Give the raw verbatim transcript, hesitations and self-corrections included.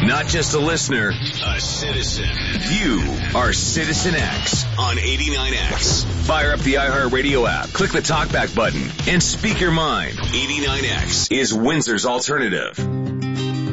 Not just a listener, a citizen. You are Citizen X on eighty-nine X. Fire up the iHeartRadio app, click the talkback button, and speak your mind. eighty-nine X is Windsor's alternative.